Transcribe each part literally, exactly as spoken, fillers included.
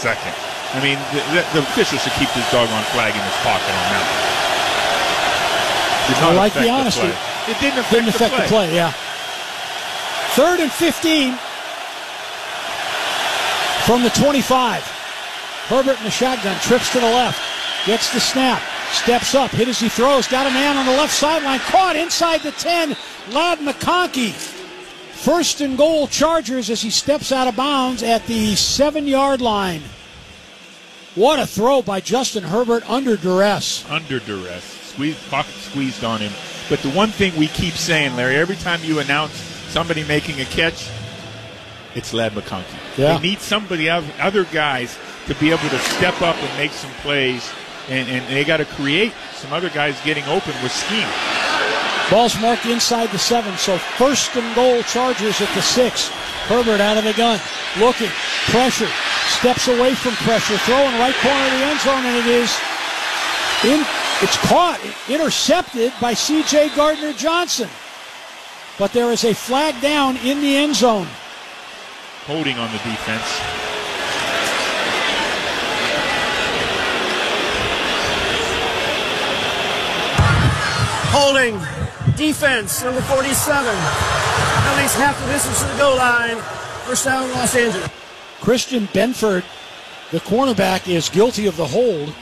second. I mean, the, the, the official should keep this doggone flag in his pocket on that one. I like the honesty. The it didn't affect, didn't affect the, play. the play, yeah. Third and fifteen from the twenty-five. Herbert in the shotgun, trips to the left, gets the snap, steps up, hit as he throws, got a man on the left sideline, caught inside the ten, Ladd McConkey. First and goal, Chargers, as he steps out of bounds at the seven-yard line. What a throw by Justin Herbert under duress. Under duress. Squeezed, pocket squeezed on him. But the one thing we keep saying, Larry, every time you announce somebody making a catch, it's Ladd McConkey. Yeah. They need somebody, other guys, to be able to step up and make some plays, and, and they got to create some other guys getting open with scheme. Ball's marked inside the seven, so first and goal, Chargers at the six. Herbert out of the gun, looking, pressure, steps away from pressure, throwing right corner of the end zone, and it is in. It's caught, intercepted by C J Gardner-Johnson. But there is a flag down in the end zone. Holding on the defense. Holding. Defense, number forty-seven. At least half the distance to the goal line. First down, Los Angeles. Christian Benford, the cornerback, is guilty of the hold.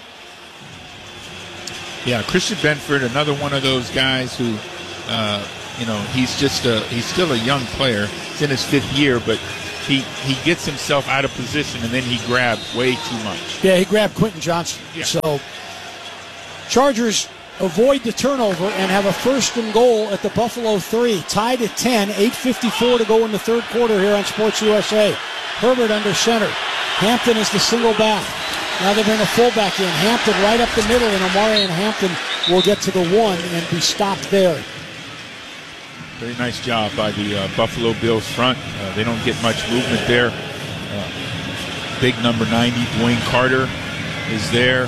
Yeah, Christian Benford, another one of those guys who, uh, you know, he's just a, he's still a young player. He's in his fifth year, but he, he gets himself out of position and then he grabs way too much. Yeah, he grabbed Quentin Johnson. Yeah. So, Chargers avoid the turnover and have a first and goal at the Buffalo three. Tied at ten, eight fifty-four to go in the third quarter here on Sports U S A. Herbert under center. Hampton is the single back. Now they bring a fullback in. Hampton right up the middle, and Omarion Hampton will get to the one and be stopped there. Very nice job by the uh, Buffalo Bills front. Uh, they don't get much movement there. Uh, big number ninety, Dwayne Carter, is there.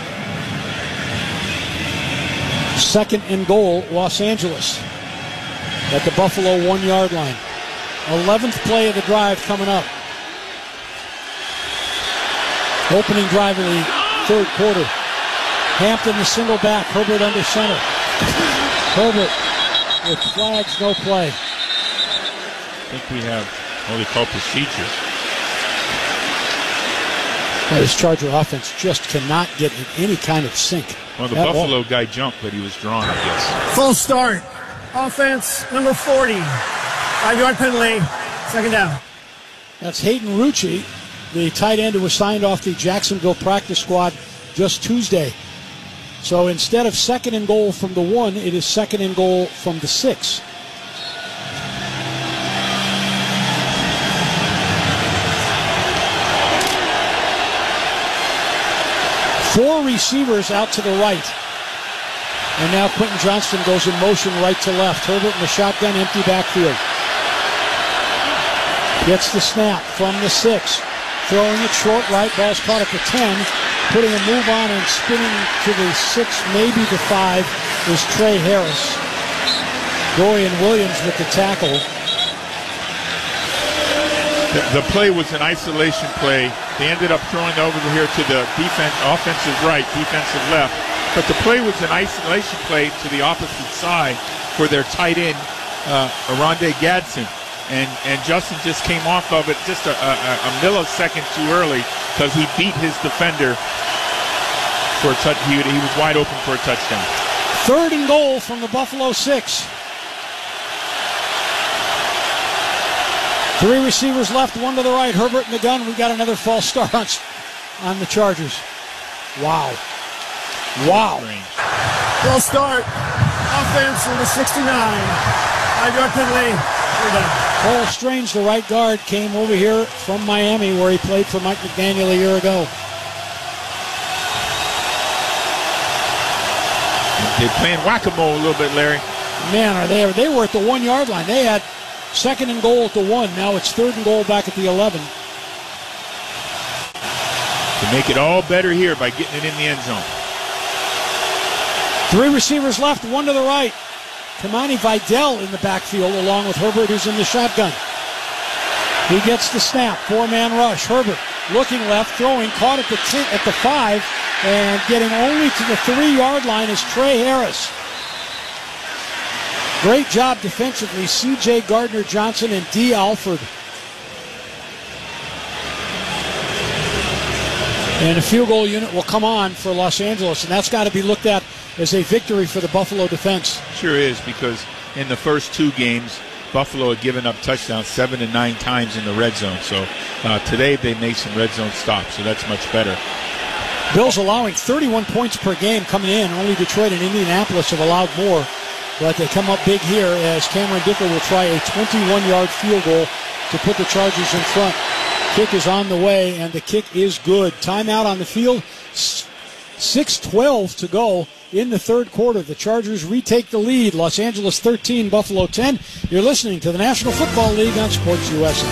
Second and goal, Los Angeles at the Buffalo one-yard line. eleventh play of the drive coming up. Opening drive of the third quarter. Hampton the single back, Herbert under center. Herbert with flags, no play. I think we have what they call procedures. Well, this Charger offense just cannot get in any kind of sync. Well, the Buffalo all. guy jumped, but he was drawn, I guess. Full start. Offense, number forty. Five-yard penalty. Second down. That's Hayden Rucci, the tight end who was signed off the Jacksonville practice squad just Tuesday. So instead of second and goal from the one, it is second and goal from the six. Four receivers out to the right. And now Quentin Johnston goes in motion right to left. Herbert in the shotgun, empty backfield. Gets the snap from the six. Throwing it short right. Ball's caught at the ten. Putting a move on and spinning to the six, maybe the five, is Trey Harris. Dorian Williams with the tackle. The, the play was an isolation play. They ended up throwing over here to the defense, offensive right, defensive left. But the play was an isolation play to the opposite side for their tight end, uh, Oronde Gadsden. And and Justin just came off of it just a, a, a millisecond too early because he beat his defender for a touch. He, he was wide open for a touchdown. Third and goal from the Buffalo six. Three receivers left, one to the right. Herbert in the gun. We got another false start on, on the Chargers. Wow. Wow. False start. Offense number sixty-nine. Five-yard penalty. Cole Strange, the right guard, came over here from Miami where he played for Mike McDaniel a year ago. They're playing whack-a-mole a little bit, Larry. Man, are they? They were at the one-yard line. They had second and goal at the one. Now it's third and goal back at the eleven. To make it all better here by getting it in the end zone. Three receivers left, one to the right. Kamani Vidal in the backfield along with Herbert, who's in the shotgun. He gets the snap. Four-man rush. Herbert looking left, throwing, caught at the ten, at the five, and getting only to the three-yard line is Trey Harris. Great job defensively, C J Gardner-Johnson and D. Alford. And a field goal unit will come on for Los Angeles, and that's got to be looked at as a victory for the Buffalo defense. Sure is, because in the first two games, Buffalo had given up touchdowns seven and nine times in the red zone. So uh, today they made some red zone stops, so that's much better. Bills allowing thirty-one points per game coming in. Only Detroit and Indianapolis have allowed more, but they come up big here as Cameron Dicker will try a twenty-one-yard field goal to put the Chargers in front. Kick is on the way, and the kick is good. Timeout on the field. six twelve to go in the third quarter. The Chargers retake the lead. Los Angeles thirteen, Buffalo ten. You're listening to the National Football League on Sports U S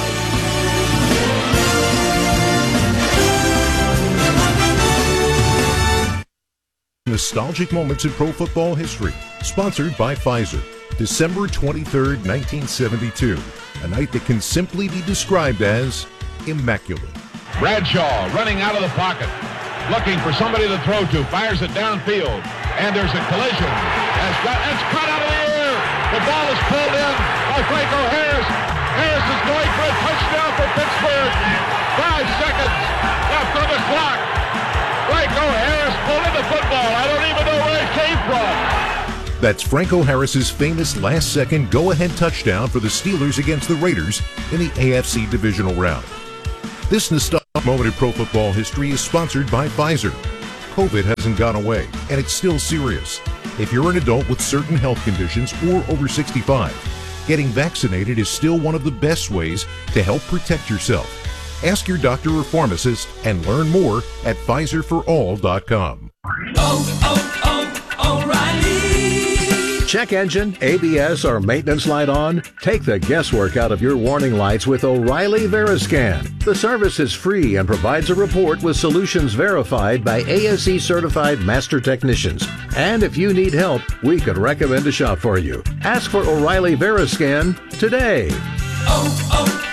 A. Nostalgic moments in pro football history. Sponsored by Pfizer. December twenty-third, nineteen seventy-two. A night that can simply be described as immaculate. Bradshaw running out of the pocket, looking for somebody to throw to, fires it downfield, and there's a collision. It's, got, it's cut out of the air. The ball is pulled in by Franco Harris. Harris is going for a touchdown for Pittsburgh. Five seconds left on the clock. Franco Harris pulled in the football. I don't even know where it came from. That's Franco Harris's famous last-second go-ahead touchdown for the Steelers against the Raiders in the A F C divisional round. This nostalgic moment in pro football history is sponsored by Pfizer. COVID hasn't gone away, and it's still serious. If you're an adult with certain health conditions or over sixty-five, getting vaccinated is still one of the best ways to help protect yourself. Ask your doctor or pharmacist and learn more at Pfizer for all dot com. Oh, oh, oh, O'Reilly. Check engine, A B S, or maintenance light on? Take the guesswork out of your warning lights with O'Reilly Veriscan. The service is free and provides a report with solutions verified by A S E certified master technicians. And if you need help, we could recommend a shop for you. Ask for O'Reilly Veriscan today. Oh,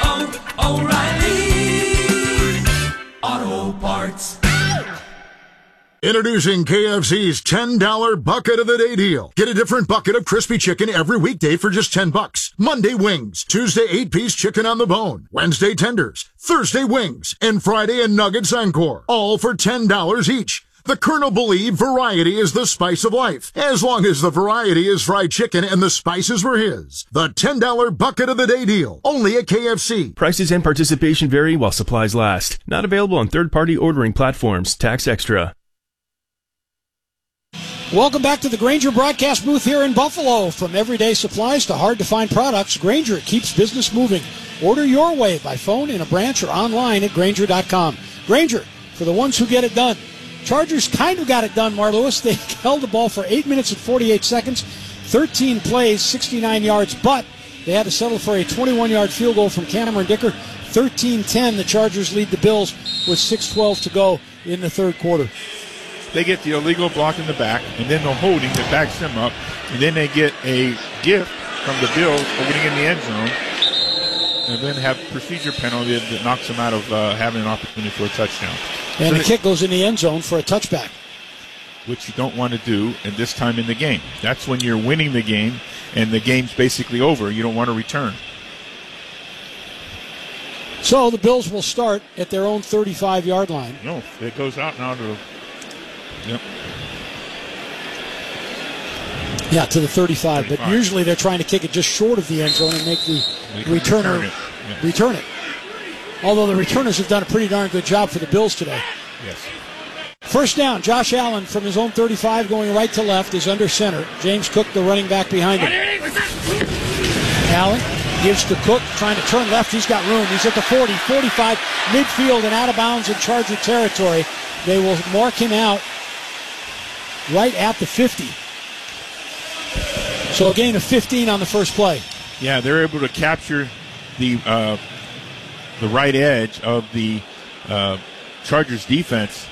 oh, oh, O'Reilly Auto Parts. Introducing K F C's ten dollar Bucket of the Day deal. Get a different bucket of crispy chicken every weekday for just ten bucks. Monday wings, Tuesday eight-piece chicken on the bone, Wednesday tenders, Thursday wings, and Friday a nuggets encore. All for ten dollars each. The Colonel believed variety is the spice of life, as long as the variety is fried chicken and the spices were his. The ten dollar Bucket of the Day deal, only at K F C. Prices and participation vary while supplies last. Not available on third-party ordering platforms. Tax extra. Welcome back to the Grainger broadcast booth here in Buffalo. From everyday supplies to hard-to-find products, Grainger keeps business moving. Order your way by phone, in a branch, or online at Grainger dot com. Grainger, for the ones who get it done. Chargers kind of got it done, Mar Lewis. They held the ball for eight minutes and forty-eight seconds, thirteen plays, sixty-nine yards, but they had to settle for a twenty-one-yard field goal from Cameron Dicker. thirteen ten, the Chargers lead the Bills with six twelve to go in the third quarter. They get the illegal block in the back, and then the holding that backs them up, and then they get a gift from the Bills opening in the end zone, and then have procedure penalty that knocks them out of uh, having an opportunity for a touchdown. And so the they, kick goes in the end zone for a touchback. Which you don't want to do at this time in the game. That's when you're winning the game, and the game's basically over. You don't want to return. So the Bills will start at their own thirty-five-yard line. No, it goes out now to... Yep. Yeah, to the thirty-five, thirty-five. but usually they're trying to kick it just short of the end zone and make the returner return it. Yeah. return it. Although the returners have done a pretty darn good job for the Bills today. Yes. First down, Josh Allen from his own thirty-five going right to left is under center. James Cook, the running back behind him. Allen gives to Cook, trying to turn left. He's got room. He's at the forty, forty-five, midfield and out of bounds in Charger territory. They will mark him out right at the fifty. So a gain of fifteen on the first play. Yeah, they're able to capture the uh, the right edge of the uh, Chargers defense.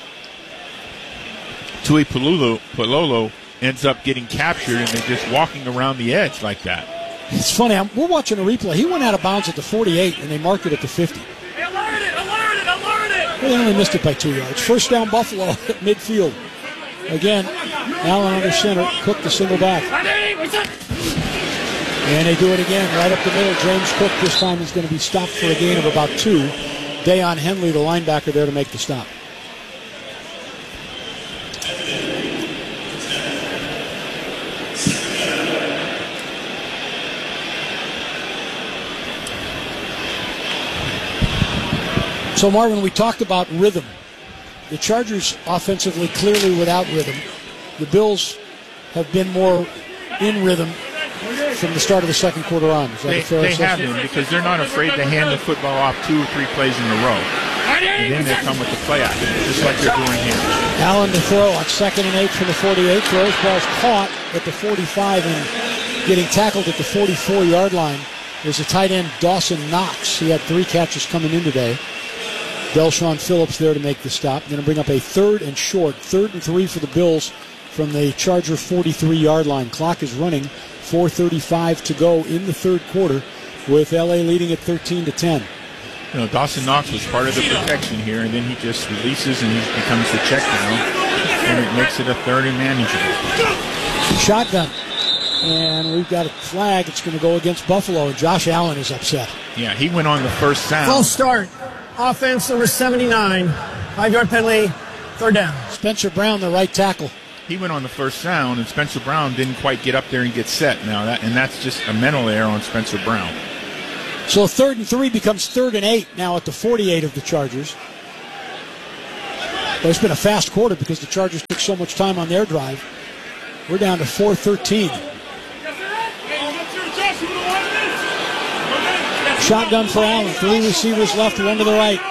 Tui Palolo, Palolo ends up getting captured, and they're just walking around the edge like that. It's funny. I'm, we're watching a replay. He went out of bounds at the forty-eight, and they marked it at the fifty. Alert it! Alert it! Alert They only missed it by two yards. First down, Buffalo at midfield. Again, Allen under center. Cook the single back. And they do it again, right up the middle. James Cook this time is going to be stopped for a gain of about two. Deion Henley, the linebacker, there to make the stop. So, Marvin, we talked about rhythm. The Chargers offensively clearly without rhythm. The Bills have been more in rhythm from the start of the second quarter on. Is that They, a fair they have assessment? been because they're not afraid to hand the football off two or three plays in a row. And then they come with the play action, just like they're doing here. Allen to throw on second and eight from the forty-eight. Throws, ball's caught at the forty-five and getting tackled at the forty-four-yard line. There's a tight end, Dawson Knox. He had three catches coming in today. Delshon Phillips there to make the stop. Going to bring up a third and short. Third and three for the Bills from the Charger forty-three-yard line. Clock is running. four thirty-five to go in the third quarter with L A leading at thirteen to ten. You know, Dawson Knox was part of the protection here, and then he just releases and he becomes the check down, and it makes it a third and manageable. Shotgun. And we've got a flag. It's going to go against Buffalo, and Josh Allen is upset. Yeah, he went on the first sound. False start. Offense number seventy-nine. Five-yard penalty. Third down. Spencer Brown, the right tackle. He went on the first sound, and Spencer Brown didn't quite get up there and get set. Now that, and that's just a mental error on Spencer Brown. So third and three becomes third and eight now at the forty-eight of the Chargers. But it's been a fast quarter because the Chargers took so much time on their drive. We're down to four thirteen. Shotgun for Allen. Three receivers left, one to the right.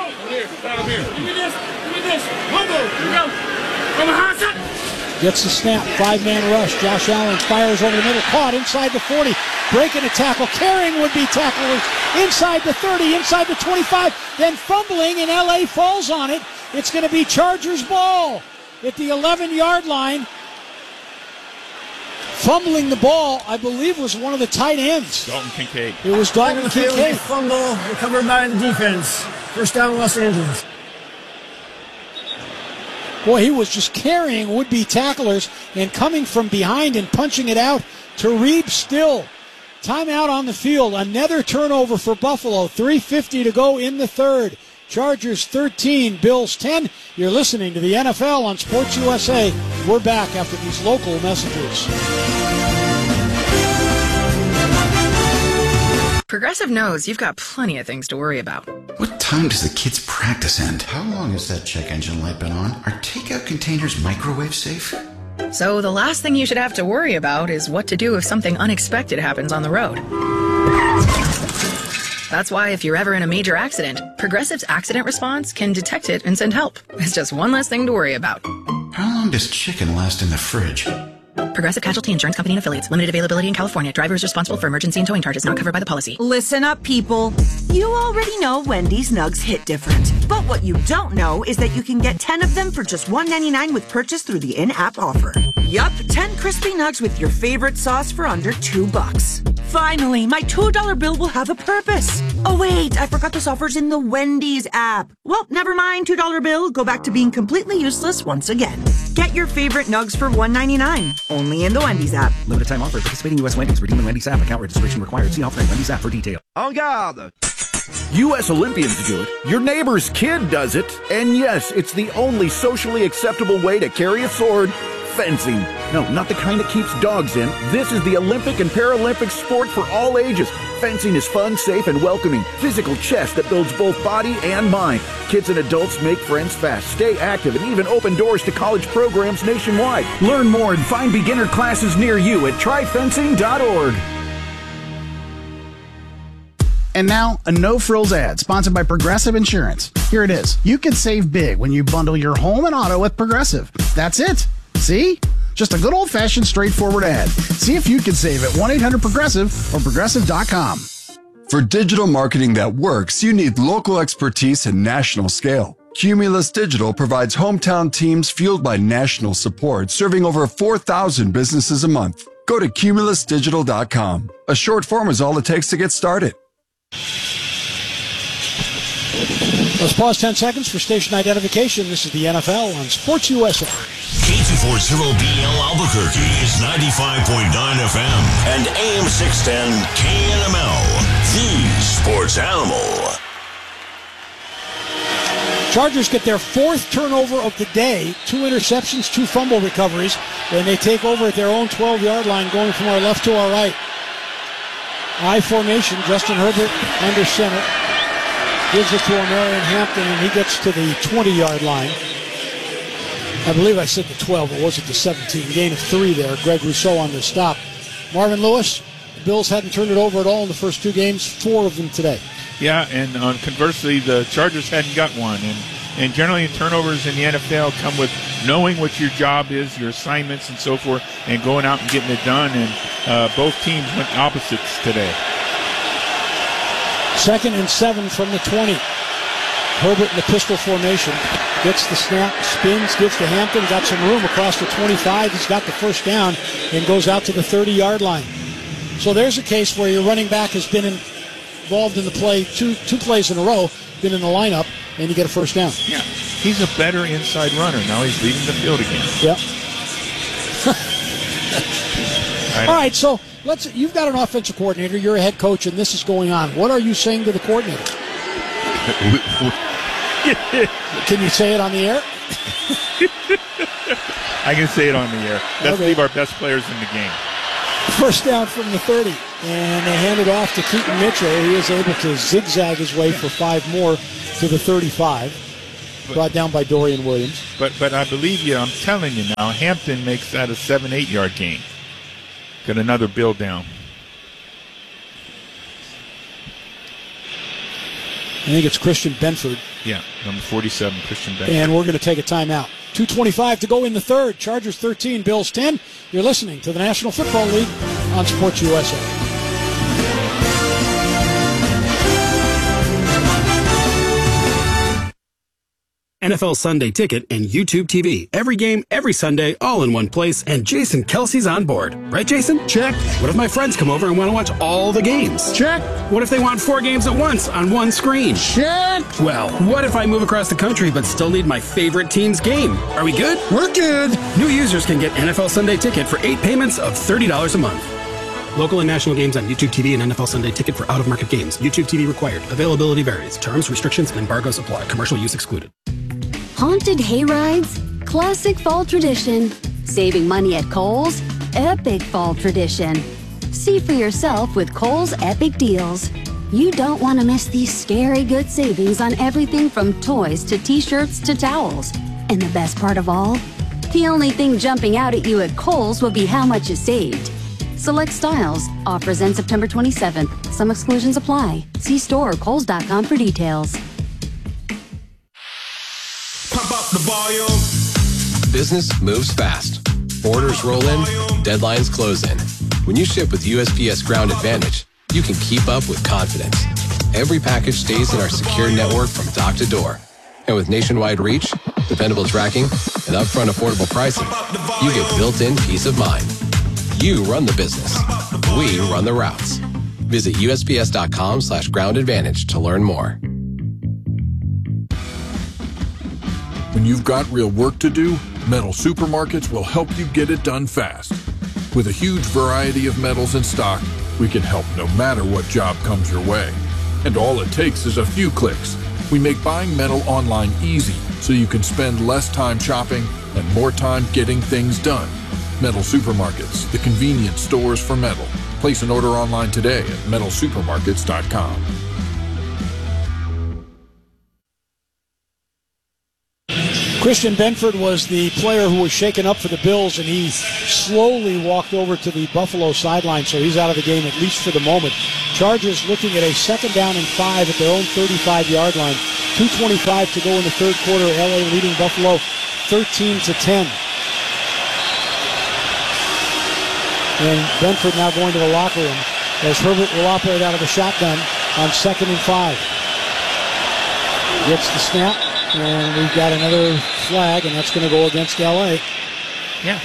Gets the snap. Five-man rush. Josh Allen fires over the middle. Caught inside the forty. Breaking a tackle. Carrying would-be tacklers inside the thirty, inside the twenty-five. Then fumbling, and L A falls on it. It's going to be Chargers ball at the eleven-yard line. Fumbling the ball, I believe, was one of the tight ends. Dalton Kincaid. It was Dalton Kincaid. Fumble recovered by the defense. First down, Los Angeles. Boy, he was just carrying would-be tacklers and coming from behind and punching it out to Reeb Still. Timeout on the field. Another turnover for Buffalo. three fifty to go in the third. Chargers thirteen, Bills ten. You're listening to the N F L on Sports U S A. We're back after these local messages. Progressive knows you've got plenty of things to worry about. What time does the kids' practice end? How long has that check engine light been on? Are takeout containers microwave safe? So the last thing you should have to worry about is what to do if something unexpected happens on the road. That's why if you're ever in a major accident, Progressive's accident response can detect it and send help. It's just one less thing to worry about. How long does chicken last in the fridge? Progressive Casualty Insurance Company and Affiliates. Limited availability in California. Driver is responsible for emergency and towing charges not covered by the policy. Listen up, people. You already know Wendy's Nugs hit different. But what you don't know is that you can get ten of them for just one ninety-nine with purchase through the in-app offer. Yup, ten crispy nugs with your favorite sauce for under two bucks. Finally, my two dollar bill will have a purpose. Oh wait, I forgot this offer's in the Wendy's app. Well, never mind, two dollar bill. Go back to being completely useless once again. Get your favorite nugs for one ninety-nine. Only in the Wendy's app. Limited time offer. Participating U S Wendy's. Redeem in Wendy's app. Account registration required. See offering Wendy's app for details. En garde! U S Olympians do it. Your neighbor's kid does it. And yes, it's the only socially acceptable way to carry a sword. Fencing. No, not the kind that keeps dogs in. This is the Olympic and Paralympic sport for all ages. Fencing is fun, safe, and welcoming. Physical chess that builds both body and mind. Kids and adults make friends fast, stay active, and even open doors to college programs nationwide. Learn more and find beginner classes near you at try fencing dot org. And now, a no-frills ad sponsored by Progressive Insurance. Here it is. You can save big when you bundle your home and auto with Progressive. That's it. See? Just a good old-fashioned straightforward ad. See if you can save at one eight hundred progressive or progressive dot com. For digital marketing that works, you need local expertise and national scale. Cumulus Digital provides hometown teams fueled by national support, serving over four thousand businesses a month. Go to cumulus digital dot com. A short form is all it takes to get started. Let's pause ten seconds for station identification. This is the N F L on Sports U S A. K two forty B L Albuquerque is ninety-five point nine F M and A M six ten K N M L, the sports animal. Chargers get their fourth turnover of the day, two interceptions, two fumble recoveries, and they take over at their own twelve-yard line, going from our left to our right. I formation, Justin Herbert under center. Gives it to Omarion Hampton, and he gets to the twenty-yard line. I believe I said the twelve, it wasn't the seventeen. Gain of three there. Greg Rousseau on the stop. Marvin Lewis, the Bills hadn't turned it over at all in the first two games, four of them today. Yeah, and um, conversely, the Chargers hadn't got one. And, and generally, turnovers in the N F L come with knowing what your job is, your assignments, and so forth, and going out and getting it done. And uh, both teams went opposites today. Second and seven from the twenty. Herbert in the pistol formation. Gets the snap, spins, gives to Hampton. Got some room across the twenty-five. He's got the first down and goes out to the thirty-yard line. So there's a case where your running back has been involved in the play, two two plays in a row, been in the lineup, and you get a first down. Yeah, he's a better inside runner. Now he's leaving the field again. Yep. All right, so let's. You've got an offensive coordinator. You're a head coach, and this is going on. What are you saying to the coordinator? Can you say it on the air? I can say it on the air. Let's Okay. leave our best players in the game. First down from the thirty, and they hand it off to Keaton Mitchell. He is able to zigzag his way for five more to the thirty-five. Brought down by Dorian Williams. But but I believe you. I'm telling you now. Hampton makes that a seven, eight yard gain. Got another bill down. I think it's Christian Benford. Yeah, number forty-seven, Christian Benford. And we're going to take a timeout. two twenty-five to go in the third. Chargers thirteen, Bills ten. You're listening to the National Football League on Sports U S A. N F L Sunday Ticket and YouTube T V. Every game, every Sunday, all in one place, and Jason Kelsey's on board. Right, Jason? Check. What if my friends come over and want to watch all the games? Check. What if they want four games at once on one screen? Check. Well, what if I move across the country but still need my favorite team's game? Are we good? We're good. New users can get N F L Sunday Ticket for eight payments of thirty dollars a month. Local and national games on YouTube T V and N F L Sunday Ticket for out-of-market games. YouTube T V required. Availability varies. Terms, restrictions, and embargoes apply. Commercial use excluded. Haunted hayrides? Classic fall tradition. Saving money at Kohl's? Epic fall tradition. See for yourself with Kohl's Epic Deals. You don't want to miss these scary good savings on everything from toys to t-shirts to towels. And the best part of all? The only thing jumping out at you at Kohl's will be how much you saved. Select styles. Offers end September twenty-seventh. Some exclusions apply. See store or kohls dot com for details. Pump up the volume. Business moves fast. Orders roll in, deadlines close in. When you ship with U S P S Ground Advantage, you can keep up with confidence. Every package stays in our secure network from dock to door. And with nationwide reach, dependable tracking, and upfront affordable pricing, you get built-in peace of mind. You run the business. We run the routes. Visit U S P S dot com slash ground advantage to learn more. When you've got real work to do, Metal Supermarkets will help you get it done fast. With a huge variety of metals in stock, we can help no matter what job comes your way. And all it takes is a few clicks. We make buying metal online easy so you can spend less time shopping and more time getting things done. Metal Supermarkets, the convenience stores for metal. Place an order online today at metal supermarkets dot com. Christian Benford was the player who was shaken up for the Bills, and he slowly walked over to the Buffalo sideline, so he's out of the game at least for the moment. Chargers looking at a second down and five at their own thirty-five-yard line. two twenty-five to go in the third quarter. L A leading Buffalo thirteen to ten. And Benford now going to the locker room as Herbert will operate out of the shotgun on second and five. Gets the snap. And we've got another flag, and that's going to go against L A. Yeah.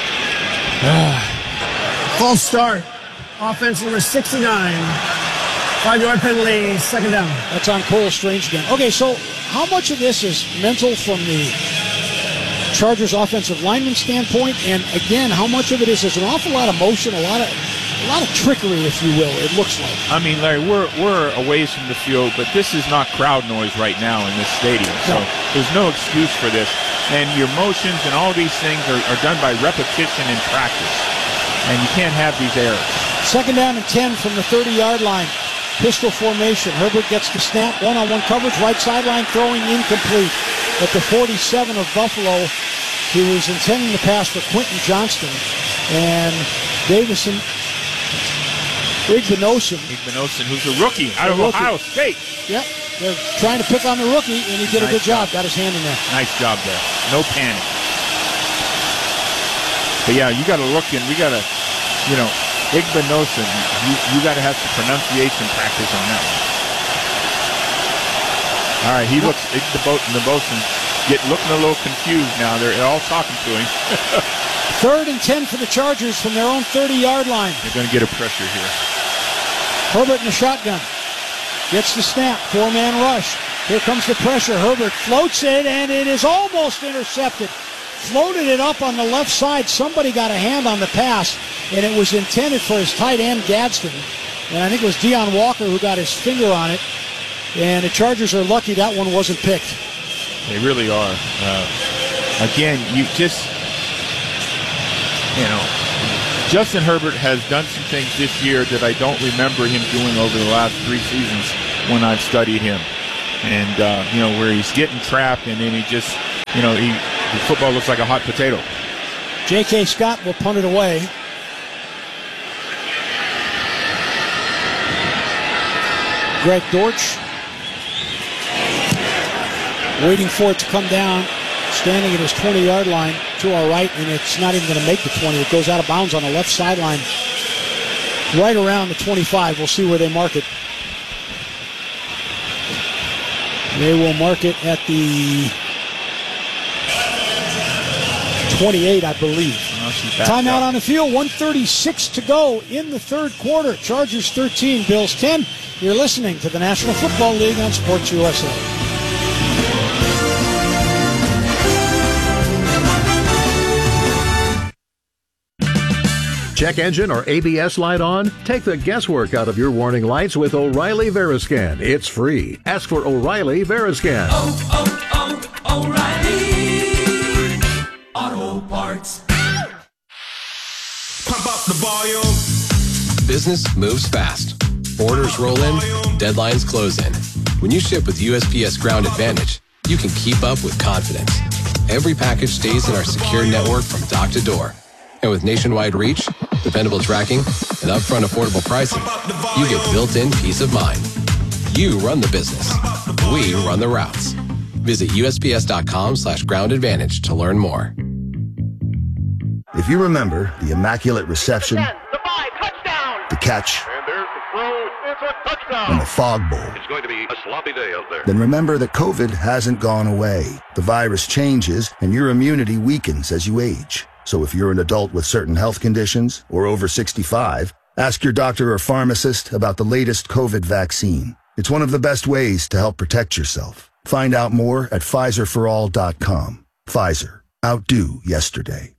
False start. Offense number sixty-nine. Five-yard penalty, second down. That's on Cole Strange again. Okay, so how much of this is mental from the Chargers offensive lineman standpoint? And again, how much of it is, there's an awful lot of motion, a lot of a lot of trickery, if you will, it looks like. I mean, Larry, we're we're a ways from the field, but this is not crowd noise right now in this stadium. So no. There's no excuse for this. And your motions and all these things are, are done by repetition in practice. And you can't have these errors. Second down and ten from the thirty-yard line. Pistol formation. Herbert gets the snap. One-on-one coverage. Right sideline throwing incomplete. At the forty-seven of Buffalo, he was intending to pass for Quentin Johnston. And Davison, Igbinosun. Igbinosun, who's a rookie out of Ohio State. Yep. They're trying to pick on the rookie, and he did nice a good job. job. Got his hand in there. Nice job there. No panic. But yeah, you got to look in. We got to, you know, Igbinosun, you, you got to have some pronunciation practice on that one. All right, he looks, Igbinosun get looking a little confused now. They're all talking to him. Third and ten for the Chargers from their own thirty-yard line. They're going to get a pressure here. Herbert in the shotgun. Gets the snap. Four-man rush. Here comes the pressure. Herbert floats it, and it is almost intercepted. Floated it up on the left side. Somebody got a hand on the pass, and it was intended for his tight end, Gadsden. And I think it was Deion Walker who got his finger on it. And the Chargers are lucky that one wasn't picked. They really are. Uh, again, you just, you know, Justin Herbert has done some things this year that I don't remember him doing over the last three seasons when I've studied him. And, uh, you know, where he's getting trapped and then he just, you know, he, the football looks like a hot potato. J K. Scott will punt it away. Greg Dortch waiting for it to come down, standing at his twenty-yard line to our right, and it's not even going to make the twenty. It goes out of bounds on the left sideline, right around the twenty-five. We'll see where they mark it. They will mark it at the twenty-eight, I believe. Timeout on the field, one thirty-six to go in the third quarter. Chargers thirteen, Bills ten. You're listening to the National Football League on Sports U S A. Check engine or A B S light on? Take the guesswork out of your warning lights with O'Reilly Veriscan. It's free. Ask for O'Reilly Veriscan. Oh, oh, oh, O'Reilly Auto Parts. Pump up the volume. Business moves fast. Orders roll in, deadlines close in. When you ship with U S P S Ground Advantage, you can keep up with confidence. Every package stays in our secure network from dock to door. And with nationwide reach, dependable tracking, and upfront affordable pricing, you get built-in peace of mind. You run the business. We run the routes. Visit usps.com slash ground advantage to learn more. If you remember the immaculate reception, the catch, and the fog bowl, It's going to be a sloppy day out there. then remember that COVID hasn't gone away. The virus changes, and your immunity weakens as you age. So if you're an adult with certain health conditions or over sixty-five, ask your doctor or pharmacist about the latest COVID vaccine. It's one of the best ways to help protect yourself. Find out more at Pfizer for all dot com. Pfizer. Outdo yesterday.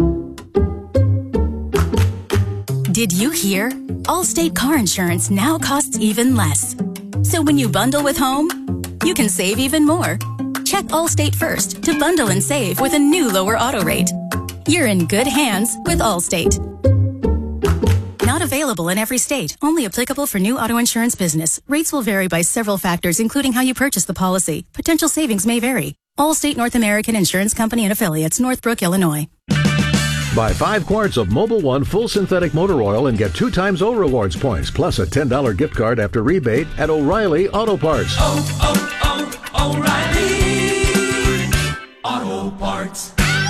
Did you hear? Allstate car insurance now costs even less. So when you bundle with home, you can save even more. Check Allstate first to bundle and save with a new lower auto rate. You're in good hands with Allstate. Not available in every state. Only applicable for new auto insurance business. Rates will vary by several factors, including how you purchase the policy. Potential savings may vary. Allstate North American Insurance Company and Affiliates, Northbrook, Illinois. Buy five quarts of Mobil One full synthetic motor oil and get two times O Rewards points, plus a ten dollars gift card after rebate at O'Reilly Auto Parts. Oh, oh, oh, O'Reilly Auto Parts.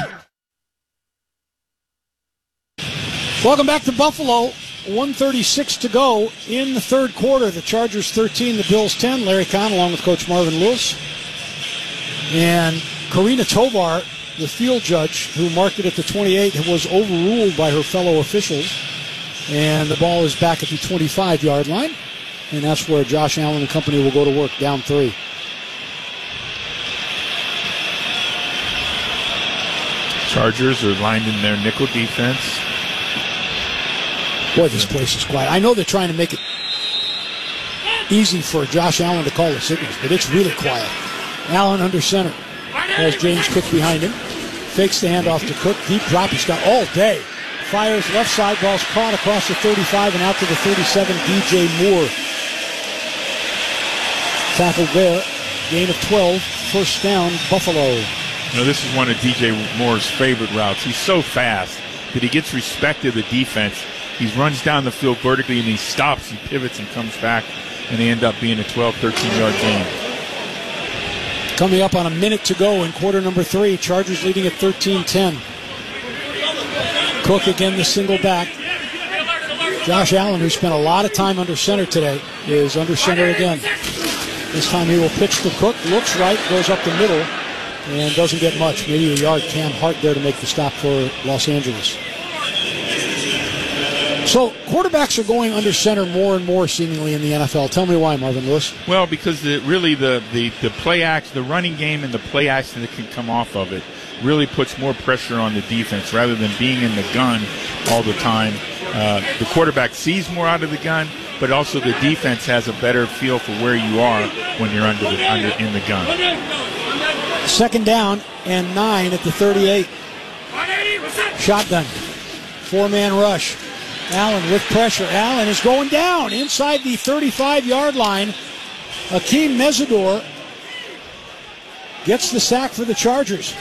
Welcome back to Buffalo. one thirty-six to go in the third quarter. The Chargers thirteen, the Bills ten. Larry Kahn along with Coach Marvin Lewis. And Karina Tovar, the field judge who marked it at the twenty-eight, was overruled by her fellow officials. And the ball is back at the twenty-five-yard line. And that's where Josh Allen and company will go to work, down three. Chargers are lined in their nickel defense. Boy, this place is quiet. I know they're trying to make it easy for Josh Allen to call the signals, but it's really quiet. Allen under center has James Cook behind him. Fakes the handoff to Cook. Deep drop. He's got all day. Fires left side. Ball's caught across the thirty-five and out to the thirty-seven. D J Moore tackled there. Gain of twelve. First down, Buffalo. You know, this is one of D J Moore's favorite routes. He's so fast that he gets respect of the defense. He runs down the field vertically and he stops, he pivots and comes back, and they end up being a twelve, thirteen-yard gain. Coming up on a minute to go in quarter number three. Chargers leading at thirteen ten. Cook again, the single back. Josh Allen, who spent a lot of time under center today, is under center again. This time he will pitch to Cook. Looks right, goes up the middle, and doesn't get much. Maybe a yard. Cam Hart there to make the stop for Los Angeles. So quarterbacks are going under center more and more seemingly in the N F L. Tell me why, Marvin Lewis. Well, because the, really the, the, the play act, the running game and the play action that can come off of it really puts more pressure on the defense rather than being in the gun all the time. Uh, the quarterback sees more out of the gun, but also the defense has a better feel for where you are when you're under the, under in the gun. Second down and nine at the thirty-eight. Shotgun. Four-man rush. Allen with pressure. Allen is going down inside the thirty-five-yard line. Akeem Mesidor gets the sack for the Chargers.